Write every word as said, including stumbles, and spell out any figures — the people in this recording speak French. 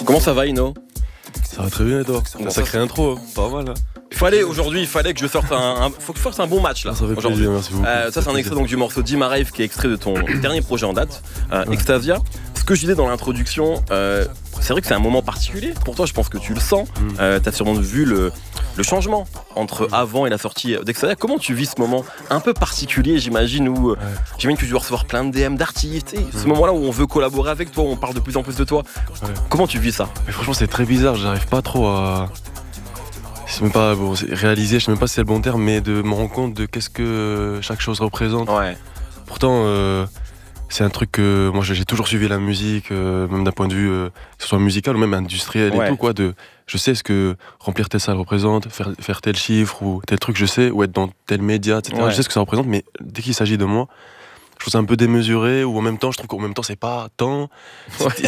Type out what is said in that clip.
Comment ça va, Ino? Ça va très bien et toi? Bon, Sacrée intro, hein. Pas mal. Hein. Il fallait aujourd'hui, il fallait que je sorte un, un faut que je fasse un bon match là. Ça fait aujourd'hui. plaisir, merci beaucoup. Euh, ça c'est un extrait donc du morceau Dim Arrive qui est extrait de ton dernier projet en date, euh, ouais. Extasia. Ce que je disais dans l'introduction, euh, c'est vrai que c'est un moment particulier. Pour toi, je pense que tu le sens. Mm. Euh, t'as sûrement vu le, le changement entre avant et la sortie d'Extasia. Comment tu vis ce moment un peu particulier, j'imagine, où ouais. j'imagine que tu dois recevoir plein de D M d'artistes. Et ce mm. moment-là où on veut collaborer avec toi, où on parle de plus en plus de toi. Ouais. Comment tu vis ça? Mais franchement, c'est très bizarre. J'arrive pas trop à. C'est même pas bon, c'est réaliser, je sais même pas si c'est le bon terme, mais de me rendre compte de qu'est-ce que chaque chose représente. Ouais. Pourtant, euh, c'est un truc que moi j'ai toujours suivi la musique, euh, même d'un point de vue euh, que ce soit musical ou même industriel ouais. et tout quoi. De, je sais ce que remplir telle salle représente, faire, faire tel chiffre ou tel truc, je sais, ou être dans tel média, et cetera. Ouais. Je sais ce que ça représente, mais dès qu'il s'agit de moi, je trouve ça un peu démesuré ou en même temps, je trouve qu'en même temps c'est pas tant. Ouais.